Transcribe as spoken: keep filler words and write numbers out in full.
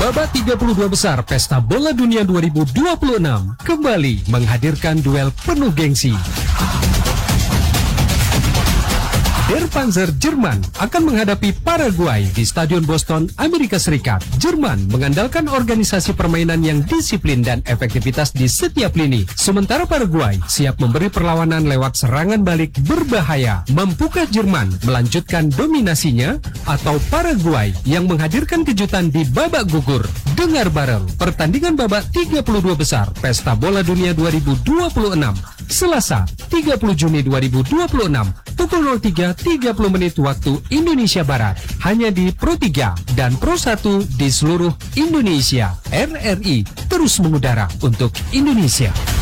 Babak tiga puluh dua besar Pesta Bola Dunia dua ribu dua puluh enam kembali menghadirkan duel penuh gengsi. Der Panzer Jerman akan menghadapi Paraguay di Stadion Boston, Amerika Serikat. Jerman mengandalkan organisasi permainan yang disiplin dan efektivitas di setiap lini. Sementara Paraguay siap memberi perlawanan lewat serangan balik berbahaya. Mampukah Jerman melanjutkan dominasinya atau Paraguay yang menghadirkan kejutan di babak gugur? Dengar bareng pertandingan babak tiga puluh dua besar Pesta Bola Dunia dua ribu dua puluh enam. Selasa, tiga puluh Juni dua ribu dua puluh enam, pukul nol tiga tiga puluh menit waktu Indonesia Barat. Hanya di Pro tiga dan Pro satu di seluruh Indonesia. R R I terus mengudara untuk Indonesia.